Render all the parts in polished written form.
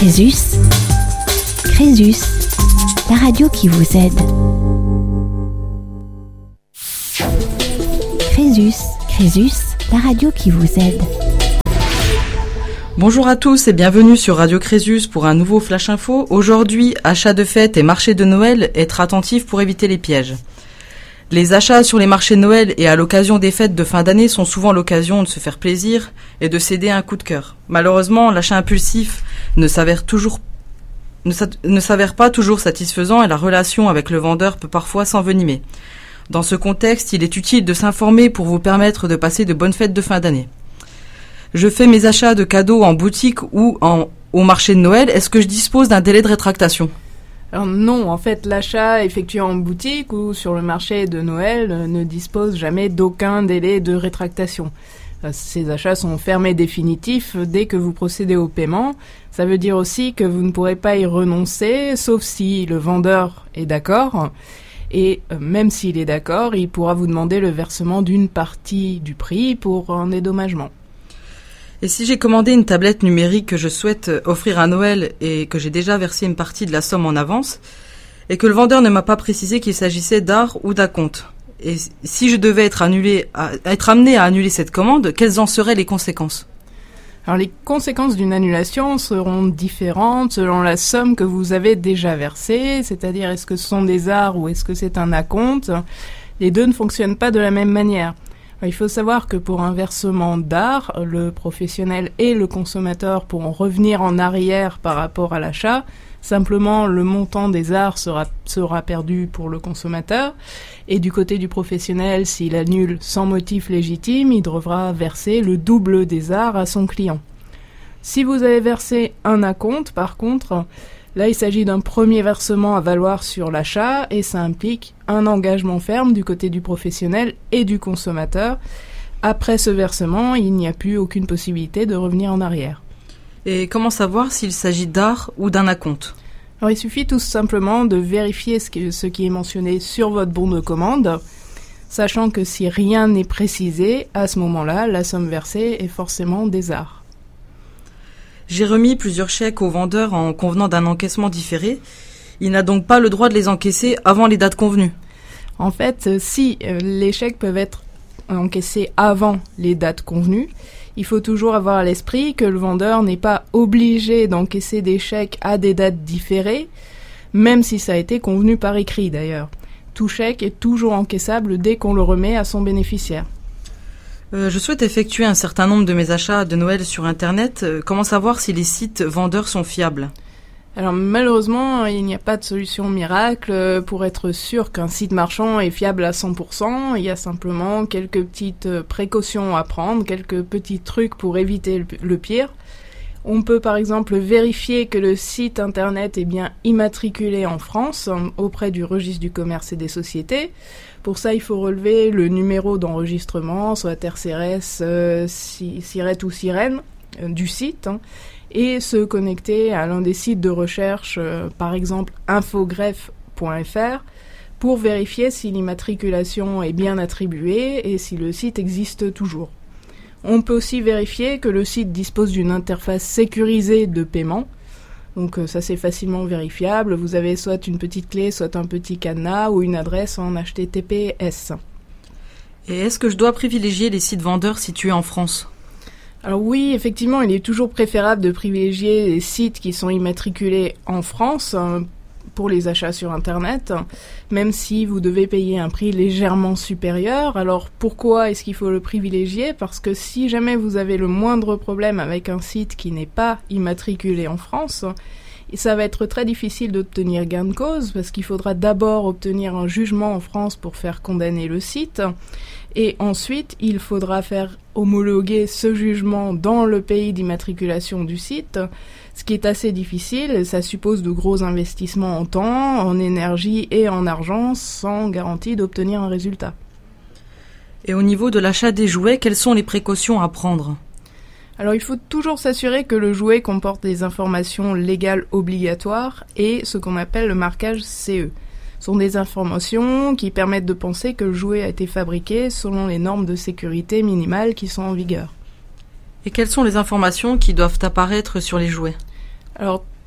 Crésus, Crésus, la radio qui vous aide. Crésus, Crésus, la radio qui vous aide. Bonjour à tous et bienvenue sur Radio Crésus pour un nouveau Flash Info. Aujourd'hui, achats de fête et marché de Noël, être attentif pour éviter les pièges. Les achats sur les marchés de Noël et à l'occasion des fêtes de fin d'année sont souvent l'occasion de se faire plaisir et de céder à un coup de cœur. Malheureusement, l'achat impulsif ne s'avère pas toujours satisfaisant et la relation avec le vendeur peut parfois s'envenimer. Dans ce contexte, il est utile de s'informer pour vous permettre de passer de bonnes fêtes de fin d'année. Je fais mes achats de cadeaux en boutique ou au marché de Noël. Est-ce que je dispose d'un délai de rétractation ? Alors non, en fait, l'achat effectué en boutique ou sur le marché de Noël ne dispose jamais d'aucun délai de rétractation. Ces achats sont fermés définitifs dès que vous procédez au paiement. Ça veut dire aussi que vous ne pourrez pas y renoncer, sauf si le vendeur est d'accord. Et même s'il est d'accord, il pourra vous demander le versement d'une partie du prix pour un dédommagement. Et si j'ai commandé une tablette numérique que je souhaite offrir à Noël et que j'ai déjà versé une partie de la somme en avance, et que le vendeur ne m'a pas précisé qu'il s'agissait d'art ou d'acompte, et si je devais être amené à annuler cette commande, quelles en seraient les conséquences ? Alors les conséquences d'une annulation seront différentes selon la somme que vous avez déjà versée, c'est-à-dire est-ce que ce sont des arts ou est-ce que c'est un acompte. Les deux ne fonctionnent pas de la même manière. Alors, il faut savoir que pour un versement d'art, le professionnel et le consommateur pourront revenir en arrière par rapport à l'achat. Simplement, le montant des arts sera perdu pour le consommateur. Et du côté du professionnel, s'il annule sans motif légitime, il devra verser le double des arts à son client. Si vous avez versé un acompte, par contre, là il s'agit d'un premier versement à valoir sur l'achat et ça implique un engagement ferme du côté du professionnel et du consommateur. Après ce versement, il n'y a plus aucune possibilité de revenir en arrière. Et comment savoir s'il s'agit d'art ou d'un acompte ? Alors il suffit tout simplement de vérifier ce qui est mentionné sur votre bon de commande, sachant que si rien n'est précisé, à ce moment-là, la somme versée est forcément des arts. J'ai remis plusieurs chèques au vendeur en convenant d'un encaissement différé. Il n'a donc pas le droit de les encaisser avant les dates convenues. En fait, si les chèques peuvent être encaissés avant les dates convenues, il faut toujours avoir à l'esprit que le vendeur n'est pas obligé d'encaisser des chèques à des dates différées, même si ça a été convenu par écrit d'ailleurs. Tout chèque est toujours encaissable dès qu'on le remet à son bénéficiaire. Je souhaite effectuer un certain nombre de mes achats de Noël sur Internet. Comment savoir si les sites vendeurs sont fiables ? Alors malheureusement, il n'y a pas de solution miracle pour être sûr qu'un site marchand est fiable à 100%. Il y a simplement quelques petites précautions à prendre, quelques petits trucs pour éviter le pire. On peut par exemple vérifier que le site internet est bien immatriculé en France auprès du registre du commerce et des sociétés. Pour ça, il faut relever le numéro d'enregistrement, soit RCRS, SIRET ou Sirène du site, et se connecter à l'un des sites de recherche, par exemple infogreffe.fr, pour vérifier si l'immatriculation est bien attribuée et si le site existe toujours. On peut aussi vérifier que le site dispose d'une interface sécurisée de paiement. Donc ça c'est facilement vérifiable. Vous avez soit une petite clé, soit un petit cadenas ou une adresse en HTTPS. Et est-ce que je dois privilégier les sites vendeurs situés en France ? Alors oui, effectivement, il est toujours préférable de privilégier les sites qui sont immatriculés en France pour les achats sur Internet, même si vous devez payer un prix légèrement supérieur. Alors pourquoi est-ce qu'il faut le privilégier ? Parce que si jamais vous avez le moindre problème avec un site qui n'est pas immatriculé en France, ça va être très difficile d'obtenir gain de cause, parce qu'il faudra d'abord obtenir un jugement en France pour faire condamner le site, et ensuite il faudra faire homologuer ce jugement dans le pays d'immatriculation du site, ce qui est assez difficile. Ça suppose de gros investissements en temps, en énergie et en argent, sans garantie d'obtenir un résultat. Et au niveau de l'achat des jouets, quelles sont les précautions à prendre ? Alors il faut toujours s'assurer que le jouet comporte des informations légales obligatoires et ce qu'on appelle le marquage CE. Ce sont des informations qui permettent de penser que le jouet a été fabriqué selon les normes de sécurité minimales qui sont en vigueur. Et quelles sont les informations qui doivent apparaître sur les jouets ? Alors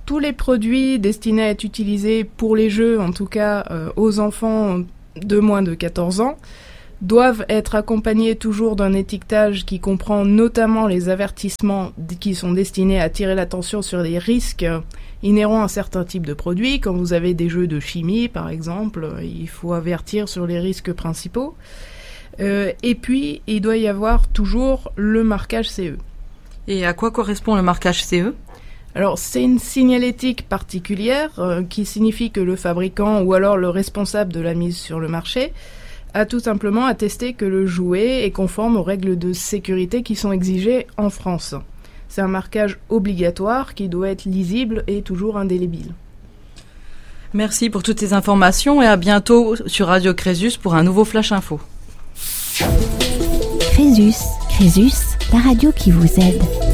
tous les produits destinés à être utilisés pour les jeux, en tout cas aux enfants de moins de 14 ans, doivent être accompagnés toujours d'un étiquetage qui comprend notamment les avertissements qui sont destinés à attirer l'attention sur les risques inhérents à certains types de produits. Quand vous avez des jeux de chimie, par exemple, il faut avertir sur les risques principaux. Et puis, il doit y avoir toujours le marquage CE. Et à quoi correspond le marquage CE ? Alors, c'est une signalétique particulière qui signifie que le fabricant ou alors le responsable de la mise sur le marché a tout simplement attesté que le jouet est conforme aux règles de sécurité qui sont exigées en France. C'est un marquage obligatoire qui doit être lisible et toujours indélébile. Merci pour toutes ces informations et à bientôt sur Radio Crésus pour un nouveau Flash Info. Crésus, la radio qui vous aide.